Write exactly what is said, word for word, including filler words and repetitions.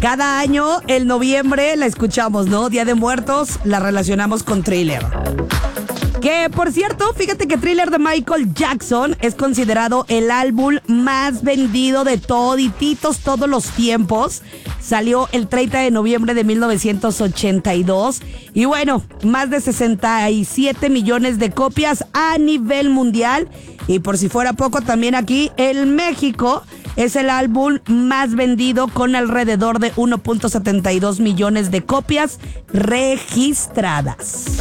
Cada año, el noviembre, la escuchamos, ¿no? Día de Muertos, la relacionamos con Thriller. Que, por cierto, fíjate que Thriller de Michael Jackson es considerado el álbum más vendido de todititos todos los tiempos. Salió el treinta de noviembre de mil novecientos ochenta y dos. Y bueno, más de sesenta y siete millones de copias a nivel mundial. Y por si fuera poco, también aquí en México es el álbum más vendido con alrededor de uno punto setenta y dos millones de copias registradas.